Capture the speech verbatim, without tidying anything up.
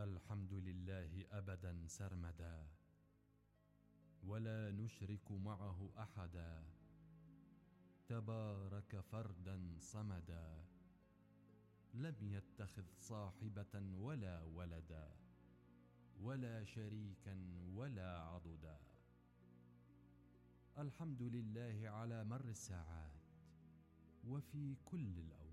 الحمد لله أبدا سرمدا، ولا نشرك معه أحدا، تبارك فردا صمدا، لم يتخذ صاحبة ولا ولدا، ولا شريكا ولا عضدا. الحمد لله على مر الساعات وفي كل الأوقات.